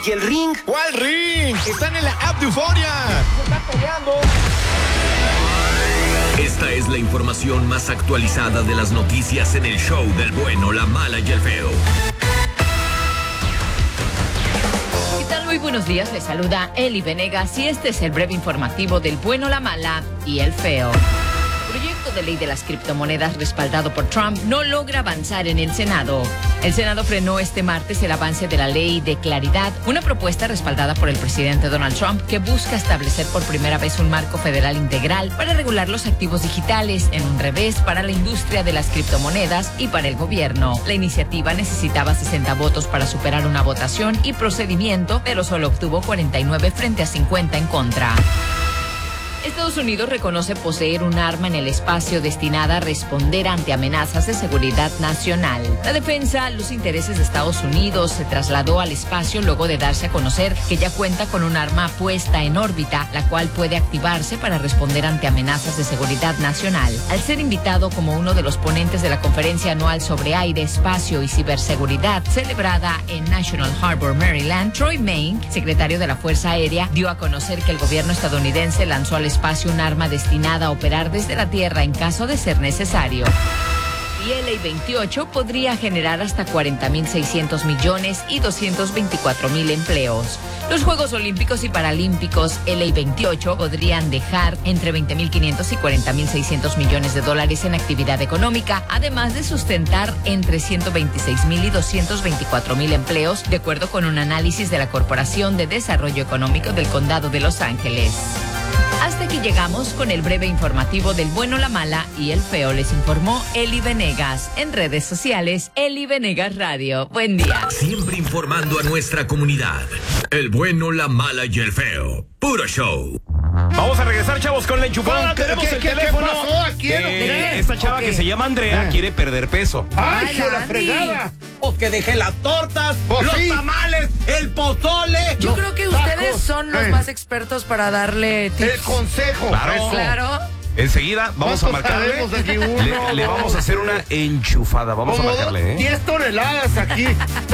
¿Y el ring? ¿Cuál ring? Están en la app de Euforia. Se están peleando. Esta es la información más actualizada de las noticias en el show del bueno, la mala y el feo. ¿Qué tal? Muy buenos días, les saluda Eli Venegas y este es el breve informativo del bueno, la mala y el feo. El proyecto de ley de las criptomonedas respaldado por Trump no logra avanzar en el Senado. El Senado frenó este martes el avance de la ley de claridad, una propuesta respaldada por el presidente Donald Trump que busca establecer por primera vez un marco federal integral para regular los activos digitales, en un revés para la industria de las criptomonedas y para el gobierno. La iniciativa necesitaba 60 votos para superar una votación y procedimiento, pero solo obtuvo 49 frente a 50 en contra. Estados Unidos reconoce poseer un arma en el espacio destinada a responder ante amenazas de seguridad nacional. La defensa, los intereses de Estados Unidos, se trasladó al espacio luego de darse a conocer que ya cuenta con un arma puesta en órbita, la cual puede activarse para responder ante amenazas de seguridad nacional. Al ser invitado como uno de los ponentes de la conferencia anual sobre aire, espacio y ciberseguridad, celebrada en National Harbor, Maryland, Troy Main, secretario de la Fuerza Aérea, dio a conocer que el gobierno estadounidense lanzó al espacio un arma destinada a operar desde la Tierra en caso de ser necesario. Y el LA-28 podría generar hasta 40.600 millones y 224.000 empleos. Los Juegos Olímpicos y Paralímpicos LA-28 podrían dejar entre 20.500 y 40.600 millones de dólares en actividad económica, además de sustentar entre 126.000 y 224.000 empleos, de acuerdo con un análisis de la Corporación de Desarrollo Económico del Condado de Los Ángeles. Hasta aquí llegamos con el breve informativo del bueno, la mala y el feo. Les informó Eli Venegas. En redes sociales, Eli Venegas Radio. Buen día. Siempre informando a nuestra comunidad. El bueno, la mala y el feo. Puro show. Vamos a regresar, chavos, con la enchufada. Tenemos el teléfono. ¿Qué pasó? ¿A quién? Esta chava que se llama Andrea quiere perder peso. ¡Ay, que la fregada! Pues que deje las tortas, los tamales, el pozole. Yo creo que ustedes son los más expertos para darle tips. El consejo. Claro. Enseguida vamos a marcarle. Aquí uno, Le vamos a hacer una enchufada. Vamos a marcarle, 10 toneladas aquí.